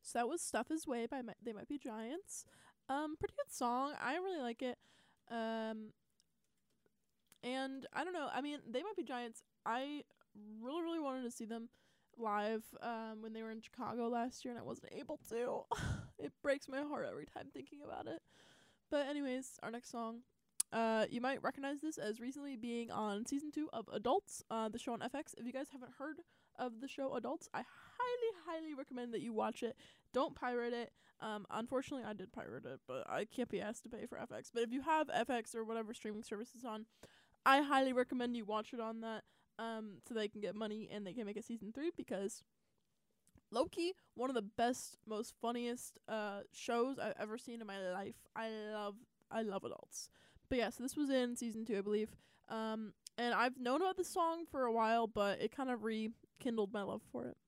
So that was Stuff Is Way by They Might Be Giants. Pretty good song. I really like it. And I don't know. I mean, They Might Be Giants. I really, really wanted to see them live when they were in Chicago last year, and I wasn't able to. It breaks my heart every time thinking about it. But anyways, our next song. You might recognize this as recently being on season 2 of Adults, the show on FX. If you guys haven't heard of the show Adults, I highly recommend that you watch it. Don't pirate it. Unfortunately, I did pirate it, but I can't be asked to pay for FX. But if you have FX or whatever streaming service it's on, I highly recommend you watch it on that, so they can get money and they can make a season 3, because low-key, one of the best, most funniest shows I've ever seen in my life. I love Adults. But yeah, so this was in season 2, I believe. And I've known about this song for a while, but it kind of rekindled my love for it.